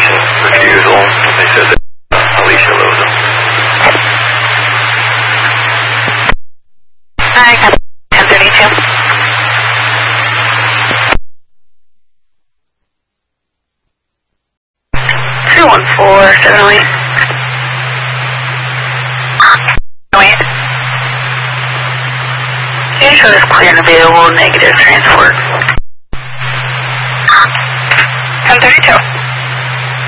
station refusal. They said that Alicia loves them. I got 1032. Two 14708. Wait. Usually is clear and available, negative transport. 1032.